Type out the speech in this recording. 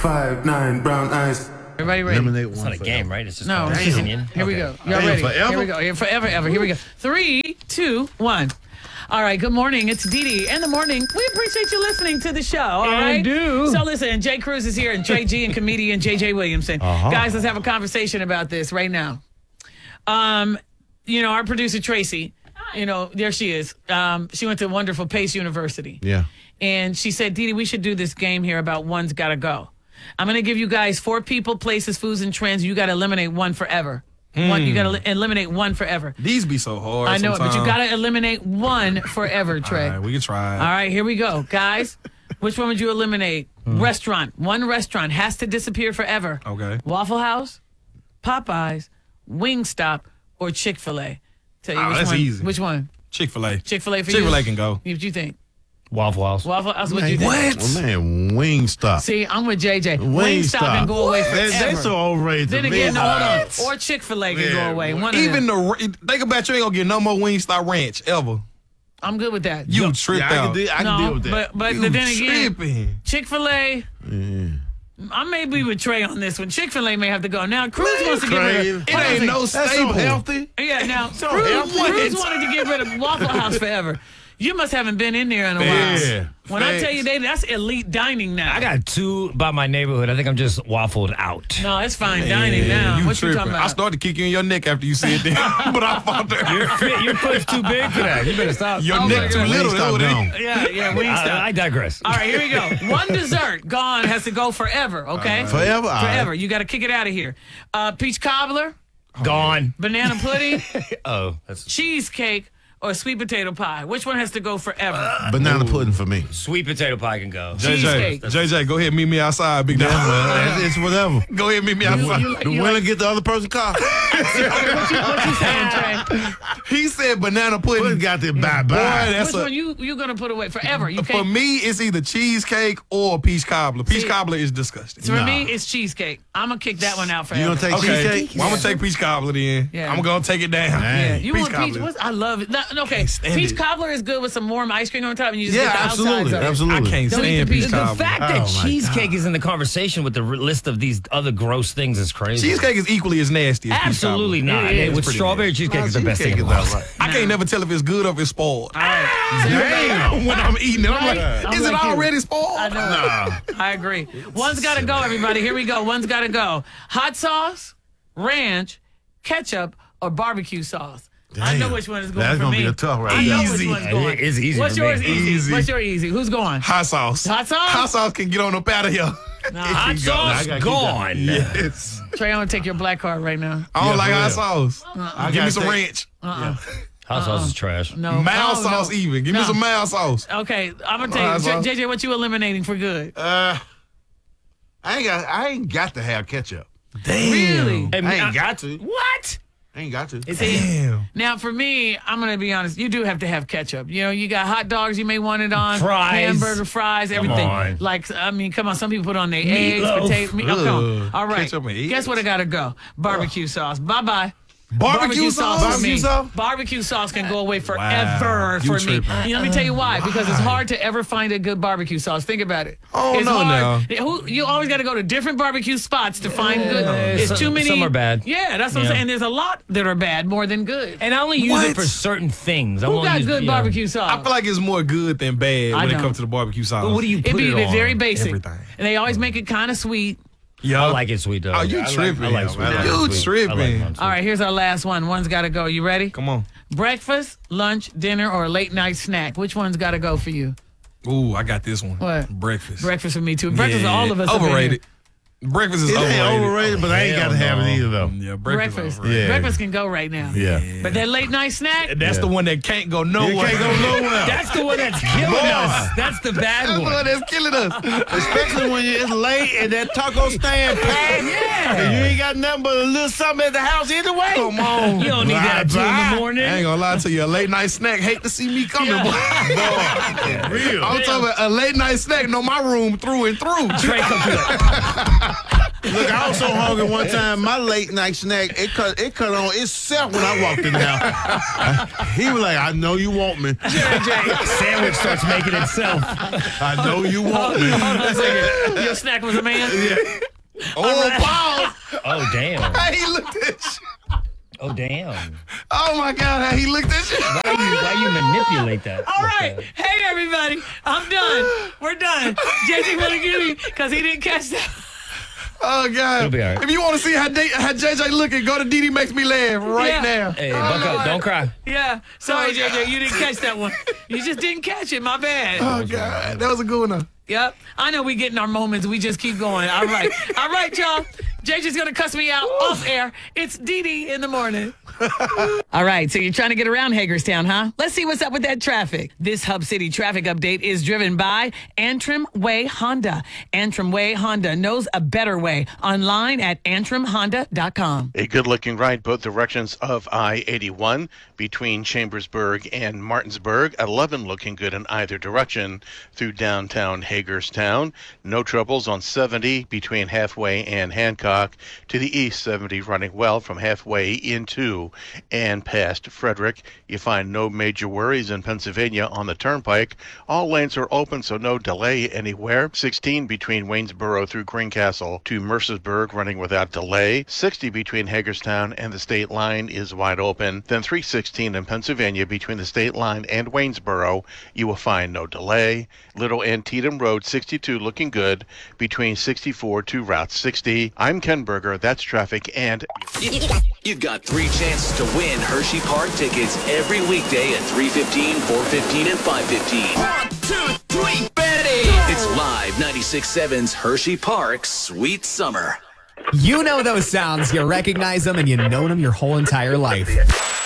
5'9", brown eyes. Everybody ready? Eliminate It's one not a game, right? It's just No, an it's just opinion. Here we go. Y'all Damn, ready? forever? Here we go. Forever, ever. Here we go. 3, 2, 1. All right, good morning. It's Dee Dee in the morning. We appreciate you listening to the show, all right? do. So listen, Jay Cruz is here and Trey G and comedian JJ Williamson. Guys, let's have a conversation about this right now. Our producer Tracy, there she is. She went to wonderful Pace University. Yeah. And she said, Dee Dee, we should do this game here about one's gotta go. I'm going to give you guys 4 people, places, foods, and trends. You got to eliminate one forever. You got to eliminate one forever. These be so hard. I know it, but you sometimes. got to eliminate one forever, Trey. All right, we can try. All right, here we go. Guys, which one would you eliminate? Restaurant. One restaurant has to disappear forever. Okay. Waffle House, Popeyes, Wingstop, or Chick-fil-A. Tell you which that's one. easy. Which one? Chick-fil-A. Chick-fil-A for you? Chick-fil-A can go. What you think? Waffle House. Waffle House, what you think? What? Oh, man, Wingstop. See, I'm with JJ. Wingstop can go away forever. They so overrated. Then to me. again, no, hold on. Or Chick-fil-A can go Yeah, away. One of Even them. think about you ain't gonna get no more Wingstop Ranch ever. I'm good with that. You tripped Yeah, I out. can deal with that. but You then again, tripping. Chick-fil-A, I may be with Trey on this one. Chick-fil-a may have to go. Now, Cruz wants to get rid of... It what is ain't it? no That's so staple. healthy. Yeah, now, So Cruz healthy. wanted to get rid of Waffle House forever. You must haven't been in there in a while. Yeah. When I Facts. tell you that's elite dining now. I got 2 by my neighborhood. I think I'm just waffled out. No, it's fine dining now. What you tripping. talking about? I started to kick you in your neck after you said that, but I fought that. Your foot's too big for that. You better stop. Your Oh, neck too my God. little. Wingstop though, gone. Yeah, Wingstop. I digress. All right, here we go. One dessert gone has to go forever, okay? Forever? All Forever. right. You got to kick it out of here. Peach cobbler, Gone. banana pudding, Oh, that's cheesecake, or sweet potato pie. Which one has to go forever? Banana pudding for me. sweet potato pie can go. Cheesecake. JJ, go ahead, meet me outside, big dog. It's whatever. Go ahead, meet me outside. The winner get the other person's car. What you saying, Trey? He said banana pudding. Pudding got to Boy, bye-bye. that's Which one you gonna put away forever? You for can't. me, it's either cheesecake or peach cobbler. Peach cobbler is disgusting. For me, it's cheesecake. I'm gonna kick that one out forever. You gonna take Okay, cheesecake? well, I'm gonna take peach cobbler then. Yeah. I'm gonna take it down. Yeah, you peach want peach? cobbler. I love it. No, okay, stand peach it. cobbler is good with some warm ice cream on top, and you just Yeah, get the Absolutely. outsides of it. Absolutely. I can't Don't eat stand the peach peach. The cobbler. fact that Oh, my cheesecake is in the conversation with the list of these other gross things is crazy. Cheesecake is equally as nasty as peach Absolutely cobbler. not. It Hey, is with pretty strawberry cheesecake is the best thing in the world. I can't never tell if it's good or if it's spoiled. Damn. When I'm eating it, I'm like, I'm is it like you. already spoiled? I know. I agree. One's got to go, everybody. Here we go. One's got to go. Hot sauce, ranch, ketchup, or barbecue sauce. I know which one is going That's for gonna me. be a tough right I know there. which Easy. one's going. It's easy What's for me. yours easy? Easy. What's your easy? Who's going? Hot sauce. Hot sauce? Hot sauce can get on up out of here. Hot I sauce gotta keep gone. Yes. Trey, I'm going to take your black card right now. I don't Yeah, like for hot real. sauce. I Give me gotta some take- ranch. Hot sauce is trash. No. Mild Oh, sauce no. even. Give me No. some mild sauce. Okay, I'm going Hot to sauce. take JJ, what you eliminating for good? I ain't got to have ketchup. Really? Hey, I ain't got to. What? I ain't got to. Damn. Now, for me, I'm going to be honest. You do have to have ketchup. You got hot dogs you may want it on. Fries. Hamburger, fries, everything. on. Like, come on. Some people put on their eggs, Meatloaf. potatoes. Come on. All right. Ketchup and eggs. Guess what I got to go? Barbecue sauce. Bye-bye. Barbecue sauce? for Barbecue me. sauce? Barbecue sauce can go away forever Wow. You for me. tripping. Let me tell you why. Because it's hard to ever find a good barbecue sauce. Think about it. Oh, it's no, hard. You always got to go to different barbecue spots to find good. It's too many. some are bad. Yeah, that's what I'm Yeah. saying. There's a lot that are bad more than good. And I only use What? it for certain things. I Who won't got use, good you know. barbecue sauce? I feel like it's more good than bad I when it don't. comes to the barbecue sauce. But what do you put It'd be it on? very basic. Everything. And they always make it kind of sweet. Yeah. I like it sweet though. Oh, you tripping. I like sweet. I like You sweet. tripping. I like mine, All right, here's our last one. One's got to go. You ready? Come on. Breakfast, lunch, dinner, or a late night snack? Which one's got to go for you? Ooh, I got this one. What? Breakfast. Breakfast for me, too. Breakfast for all of us. Overrated. Breakfast is It ain't overrated. overrated, but I ain't got to have it either, though. Yeah, Breakfast. overrated. Breakfast can go right now. Yeah. But that late night snack? That's the one that can't go nowhere. You can't go nowhere. That's the one that's killing us. That's the bad That's the one. one that's killing us. Especially when it's late and that taco stand packed. Yeah. And you ain't got nothing but a little something at the house anyway. Come on. You don't need that at 2 in the I morning. ain't gonna lie to you. A late night snack. Hate to see me coming, boy. Real. I'm talking about a late night snack. Know my room through and through. Trey, come to Look, I was so hungry one time. My late night snack it cut on itself when I walked in the house. He was like, "I know you want me." Sandwich starts making itself. I know you want me. Hold on a second. Your snack was a man? Oh, pause. Oh, damn. How he looked at you. Oh, damn. Oh, my God. How he looked at you. Why you manipulate that? All right. Hey, everybody. I'm done. We're done. JJ want to give me, because he didn't catch that. Oh, God. It'll be all right. If you want to see how JJ looking, go to DD Makes Me Laugh right now. Hey, buck up. Don't cry. Yeah. Sorry, JJ. You didn't catch that one. You just didn't catch it. My bad. Oh, God. That was a good one. Yep. I know we getting our moments. We just keep going. All right. All right, y'all. JJ's going to cuss me out off air. It's DD in the morning. All right. So you're trying to get around Hagerstown, huh? Let's see what's up with that traffic. This Hub City traffic update is driven by Antrim Way Honda. Antrim Way Honda knows a better way. Online at antrimhonda.com. A good-looking ride both directions of I-81 between Chambersburg and Martinsburg. 11 looking good in either direction through downtown Hagerstown. No troubles on 70 between Halfway and Hancock. To the east, 70 running well from Halfway into and past Frederick. You find no major worries in Pennsylvania on the Turnpike. All lanes are open, so no delay anywhere. 16 between Waynesboro through Greencastle to Mercersburg running without delay. 60 between Hagerstown and the state line is wide open. Then 316 in Pennsylvania between the state line and Waynesboro. You will find no delay. Little Antietam Road 62 looking good between 64 to Route 60. I'm Ken Berger. That's traffic and... You've got 3 chances to win Hershey Park tickets every weekday at 3:15, 4:15, and 5:15. 1, 2, 3, Betty! It's live 96.7's Hershey Park Sweet Summer. You know those sounds, you recognize them, and you know them your whole entire life.